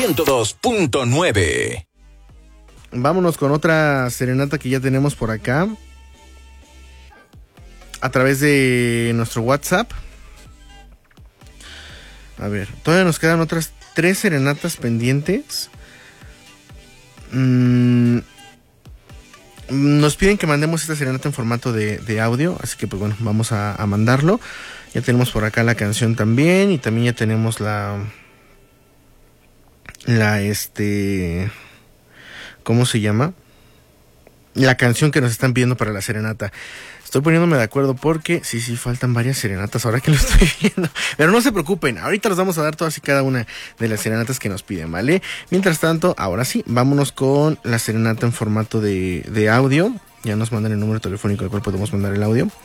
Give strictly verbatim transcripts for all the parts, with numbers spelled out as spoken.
ciento dos punto nueve. Vámonos con otra serenata que ya tenemos por acá. A través de nuestro WhatsApp. A ver, todavía nos quedan otras tres serenatas pendientes. Mm, nos piden que mandemos esta serenata en formato de, de audio. Así que pues bueno, vamos a, a mandarlo. Ya tenemos por acá la canción también. Y también ya tenemos la... La este... ¿Cómo se llama? La canción que nos están pidiendo para la serenata. Estoy poniéndome de acuerdo porque sí, sí, faltan varias serenatas ahora que lo estoy viendo. Pero no se preocupen, ahorita les vamos a dar todas y cada una de las serenatas que nos piden, ¿vale? Mientras tanto, ahora sí, vámonos con la serenata en formato de, de audio. Ya nos mandan el número telefónico al cual podemos mandar el audio.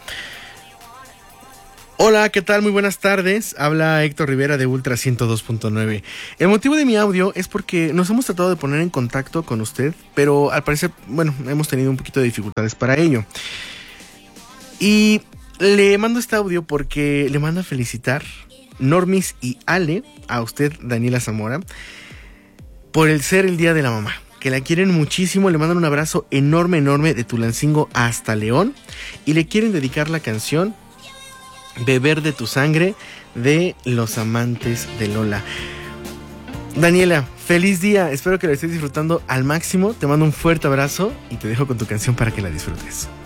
Hola, ¿qué tal? Muy buenas tardes. Habla Héctor Rivera de Ultra ciento dos punto nueve. El motivo de mi audio es porque nos hemos tratado de poner en contacto con usted, pero al parecer, bueno, hemos tenido un poquito de dificultades para ello. Y le mando este audio porque le mando a felicitar Normis y Ale, a usted, Daniela Zamora, por el ser el Día de la Mamá. Que la quieren muchísimo, le mandan un abrazo enorme, enorme de Tulancingo hasta León. Y le quieren dedicar la canción Beber de tu sangre de Los Amantes de Lola. Daniela, feliz día, espero que lo estés disfrutando al máximo. Te mando un fuerte abrazo y te dejo con tu canción para que la disfrutes.